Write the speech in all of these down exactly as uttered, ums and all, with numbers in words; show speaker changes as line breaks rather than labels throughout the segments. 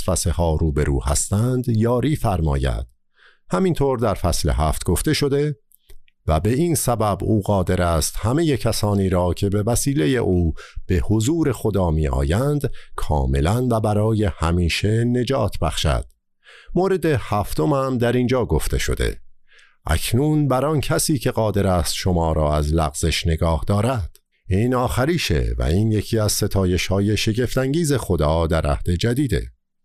وسوسه ها روبرو هستند یاری فرماید. همینطور در فصل هفت گفته شده و به این سبب او قادر است همه کسانی را که به وسیله او به حضور خدا می آیند کاملا و برای همیشه نجات بخشد. مورد هفتم هم در اینجا گفته شده: اکنون بر آن کسی که قادر است شما را از لغزش نگاه دارد. این آخریشه و این یکی از ستایش های شگفت‌انگیز خدا در عهد جدیده.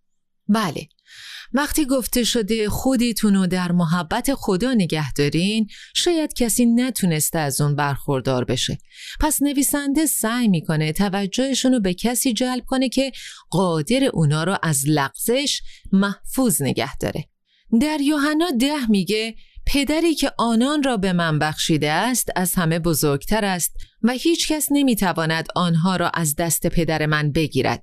بله، وقتی گفته شده خودتون رو در محبت خدا نگه دارین، شاید کسی نتونسته از اون برخوردار بشه. پس نویسنده سعی میکنه توجهشون رو به کسی جلب کنه که قادر اونا رو از لغزش محفوظ نگه داره. در یوحنا ده میگه پدری که آنان را به من بخشیده است از همه بزرگتر است و هیچ کس نمیتواند آنها را از دست پدر من بگیرد.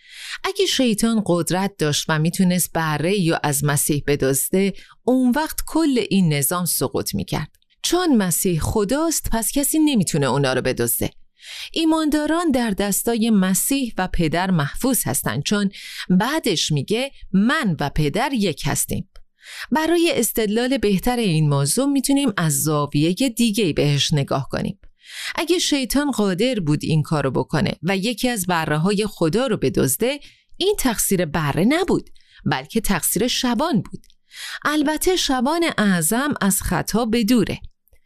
اگه شیطان قدرت داشت و میتونست بره یا از مسیح بدزده، اون وقت کل این نظام سقوط میکرد. چون مسیح خداست پس کسی نمیتونه اونا رو بدزده. ایمانداران در دستای مسیح و پدر محفوظ هستن، چون بعدش میگه من و پدر یک هستیم. برای استدلال بهتر این موضوع میتونیم از زاویه دیگه‌ای بهش نگاه کنیم. اگه شیطان قادر بود این کارو بکنه و یکی از بره های خدا رو بدزده، این تقصیر بره نبود، بلکه تقصیر شبان بود. البته شبان اعظم از خطا بدوره.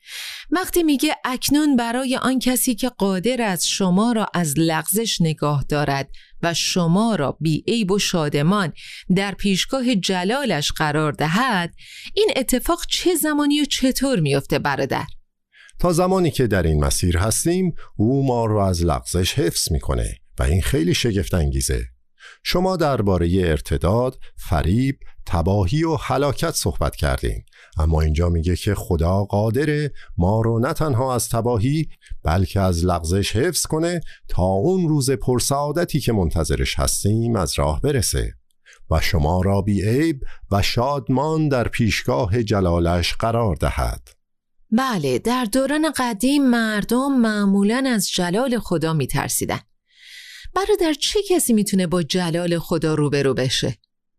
وقتی میگه اکنون برای آن کسی که قادر است شما را از لغزش نگاه دارد و شما را بی عیب و شادمان در پیشگاه جلالش قرار دهد، این اتفاق چه زمانی و چطور میفته برادر؟
تا زمانی که در این مسیر هستیم او ما رو از لغزش حفظ میکنه و این خیلی شگفت انگیزه. شما درباره ارتداد، فریب، تباهی و هلاکت صحبت کردیم، اما اینجا میگه که خدا قادره ما رو نه تنها از تباهی بلکه از لغزش حفظ کنه تا اون روز پرسعادتی که منتظرش هستیم از راه برسه و شما را بی عیب و شادمان در پیشگاه جلالش قرار دهد.
بله، در دوران قدیم مردم معمولاً از جلال خدا میترسیدن. برادر، چه کسی میتونه با جلال خدا روبرو بشه؟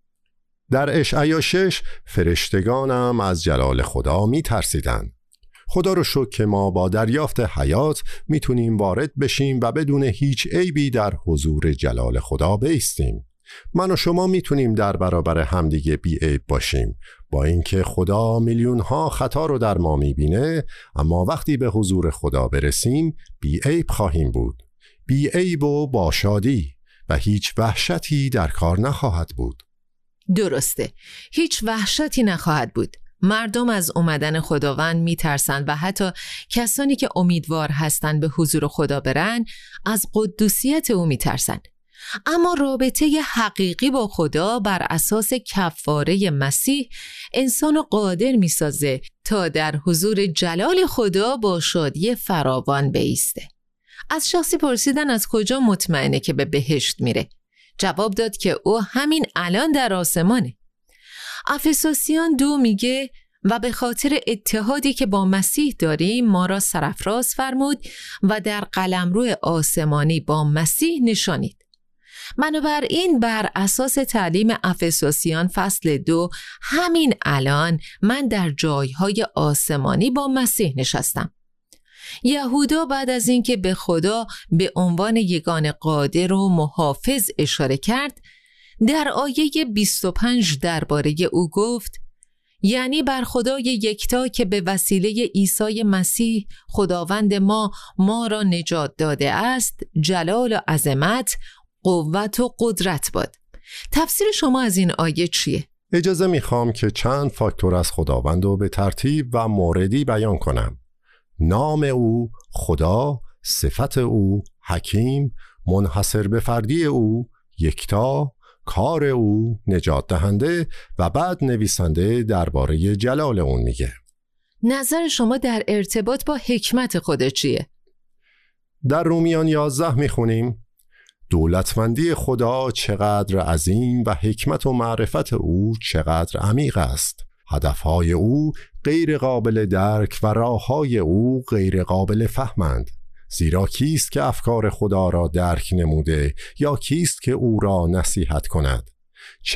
در اشعیا شش فرشتگانم از جلال خدا میترسیدن. خدا رو شکر که ما با دریافت حیات میتونیم وارد بشیم و بدون هیچ عیبی در حضور جلال خدا بایستیم. من و شما میتونیم در برابر همدیگه بی عیب باشیم، با اینکه خدا میلیون ها خطا رو در ما میبینه، اما وقتی به حضور خدا برسیم بی عیب خواهیم بود، بی عیب و با شادی و هیچ وحشتی در کار نخواهد بود.
درسته، هیچ وحشتی نخواهد بود. مردم از اومدن خداوند میترسن و حتی کسانی که امیدوار هستن به حضور خدا برن از قدوسیت او میترسن. اما رابطه حقیقی با خدا بر اساس کفاره مسیح انسان رو قادر میسازه تا در حضور جلال خدا با شادی فراوان بایسته. از شخصی پرسیدن از کجا مطمئنه که به بهشت میره. جواب داد که او همین الان در آسمانه. افسوسیان دو میگه و به خاطر اتحادی که با مسیح داریم ما را سرافراز فرمود و در قلمرو آسمانی با مسیح نشانید. بنابراین بر اساس تعلیم افسوسیان فصل دو همین الان من در جایهای آسمانی با مسیح نشستم. یهودا بعد از اینکه به خدا به عنوان یگان قادر و محافظ اشاره کرد، در آیه بیست و پنج درباره او گفت: یعنی بر خدای یکتا که به وسیله عیسی مسیح خداوند ما ما را نجات داده است جلال و عظمت، قوت و قدرت باد. تفسیر شما از این آیه چیه؟
اجازه میخوام که چند فاکتور از خداوند رو به ترتیب و موردی بیان کنم. نام او خدا، صفت او حکیم، منحصر به فردی او یکتا، کار او نجات دهنده و بعد نویسنده درباره جلال اون میگه.
نظر شما در ارتباط با حکمت خدا چیه؟
در رومیان یازده میخونیم: دولتمندی خدا چقدر عظیم و حکمت و معرفت او چقدر عمیق است. هدفهای او غیر قابل درک و راههای او غیر قابل فهمند. زیرا کیست که افکار خدا را درک نموده یا کیست که او را نصیحت کند؟